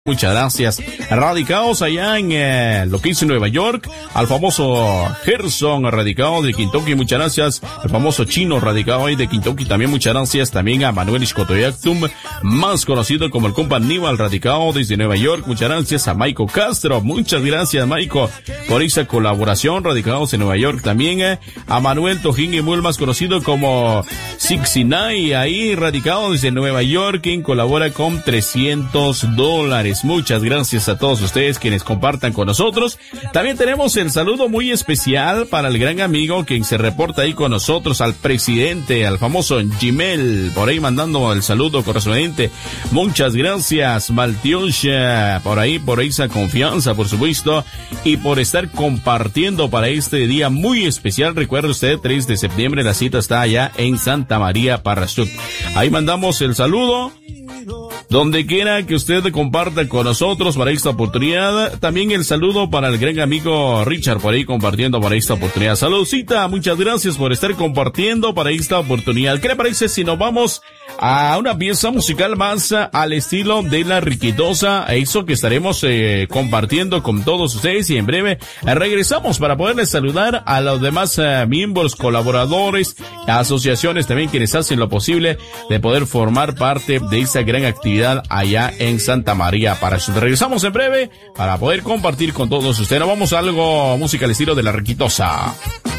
Muchas gracias. Radicados allá en lo que hizo Nueva York, al famoso Gerson, radicado de Kentucky, muchas gracias. Al famoso Chino, radicado ahí de Kentucky, también muchas gracias. También a Manuel Ishkotoyactum, más conocido como el compa Aníbal, radicado desde Nueva York, muchas gracias. A Maico Castro, muchas gracias Maico por esa colaboración, radicados en Nueva York. También a Manuel Tojín y Mul, más conocido como 69, ahí radicado desde Nueva York, quien colabora con $300. Muchas gracias a todos ustedes quienes compartan con nosotros. También tenemos el saludo muy especial para el gran amigo quien se reporta ahí con nosotros, al presidente, al famoso Gmail, por ahí mandando el saludo correspondiente. Muchas gracias, Maltiosha, por esa confianza, por supuesto, y por estar compartiendo para este día muy especial. Recuerde usted, 3 de septiembre, la cita está allá en Santa María Parrachut. Ahí mandamos el saludo. Donde quiera que usted comparta con nosotros para esta oportunidad. También el saludo para el gran amigo Richard por ahí compartiendo para esta oportunidad. Saludcita, muchas gracias por estar compartiendo para esta oportunidad. ¿Qué le parece si nos vamos a una pieza musical más al estilo de La Riquitosa? Eso que estaremos compartiendo con todos ustedes, y en breve regresamos para poderles saludar a los demás miembros, colaboradores, asociaciones también quienes hacen lo posible de poder formar parte de esta gran actividad allá en Santa María Parrachut. Regresamos en breve para poder compartir con todos ustedes. Nos vamos a algo música al estilo de La Riquitosa.